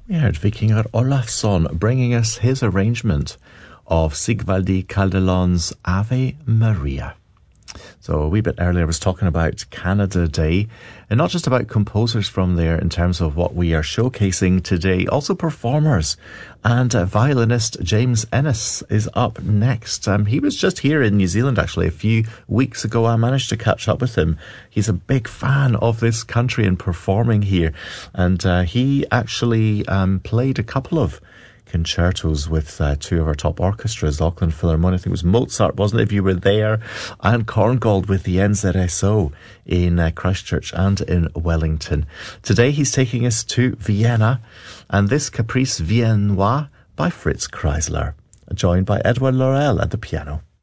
We heard Vikingur Olafsson bringing us his arrangement of Sigvaldi Caldelon's Ave Maria. So a wee bit earlier I was talking about Canada Day, and not just about composers from there in terms of what we are showcasing today, also performers. And violinist James Ennis is up next. He was just here in New Zealand actually a few weeks ago. I managed to catch up with him. He's a big fan of this country and performing here. And he actually played a couple of concertos with two of our top orchestras, Auckland Philharmonic, I think it was Mozart, wasn't it, if you were there, and Korngold with the NZSO in Christchurch and in Wellington. Today he's taking us to Vienna, and this Caprice Viennois by Fritz Kreisler, joined by Edouard Laurel at the piano.